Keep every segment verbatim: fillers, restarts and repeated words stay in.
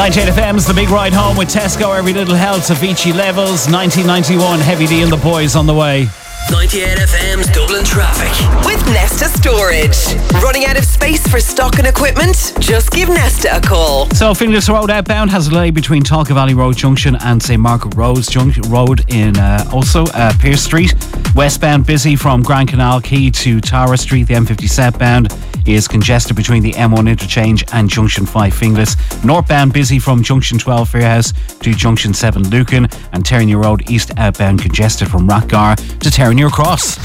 ninety-eight F M's The Big Ride Home with Tesco, Every Little Helps, Avicii Levels, nineteen ninety-one, Heavy D and the Boys on the way. ninety-eight F M's Dublin traffic. With Nesta Storage. Running out of space for stock and equipment? Just give Nesta a call. So, Finglas Road outbound has a delay between Talca Valley Road Junction and Saint Margaret Roads Junction Road in uh, also uh, Pierce Street. Westbound busy from Grand Canal Quay to Tara Street. The M fifty southbound is congested between the M one interchange and Junction five Finglas. Northbound busy from Junction twelve Fairhouse to Junction seven Lucan, and Terranure Road east outbound congested from Rathgar to Terranure Cross.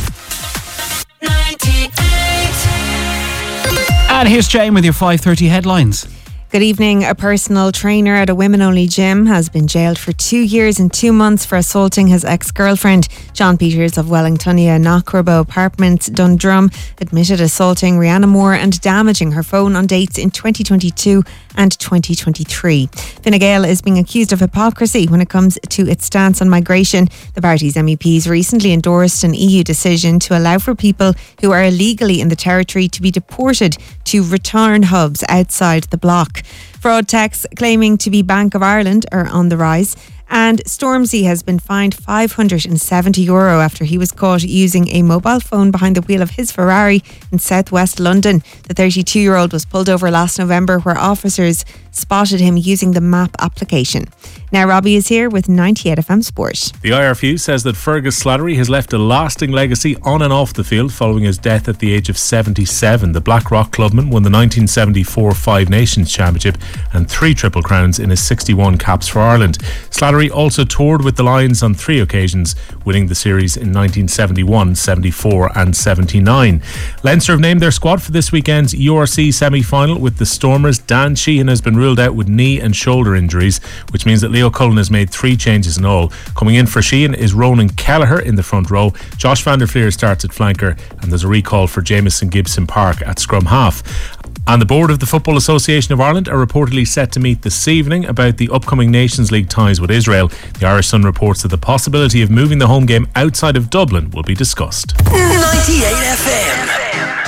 And here's Jane with your five thirty headlines. Good evening. A personal trainer at a women-only gym has been jailed for two years and two months for assaulting his ex-girlfriend. John Peters of Wellingtonia Knockrabo Apartments, Dundrum, admitted assaulting Rihanna Moore and damaging her phone on dates in twenty twenty-two and twenty twenty-three. Fine Gael is being accused of hypocrisy when it comes to its stance on migration. The party's M E Ps recently endorsed an E U decision to allow for people who are illegally in the territory to be deported to return hubs outside the bloc. Fraud texts claiming to be Bank of Ireland are on the rise. And Stormzy has been fined five hundred seventy euro after he was caught using a mobile phone behind the wheel of his Ferrari in southwest London. The thirty-two-year-old was pulled over last November where officers spotted him using the map application. Now Robbie is here with ninety-eight F M Sport. The I R F U says that Fergus Slattery has left a lasting legacy on and off the field following his death at the age of seventy-seven. The Blackrock clubman won the nineteen seventy-four Five Nations Championship and three Triple Crowns in his sixty-one caps for Ireland. Slattery also toured with the Lions on three occasions, winning the series in nineteen seventy-one, seventy-four and seventy-nine. Leinster have named their squad for this weekend's U R C semi-final with the Stormers. Dan Sheehan has been ruled out with knee and shoulder injuries, which means that Leo Cullen has made three changes in all. Coming in for Sheehan is Ronan Kelleher in the front row. Josh van der Fleer starts at flanker, and there's a recall for Jamison Gibson Park at scrum half. And the board of the Football Association of Ireland are reportedly set to meet this evening about the upcoming Nations League ties with Israel. The Irish Sun reports that the possibility of moving the home game outside of Dublin will be discussed. ninety-eight F